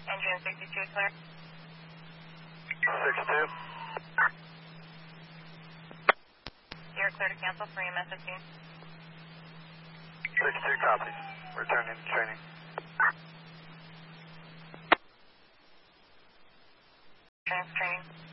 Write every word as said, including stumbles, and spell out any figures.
Engine sixty-two clear. six two. You're clear to cancel for E M S fifteen. six two copies. Returning to training. Trans training.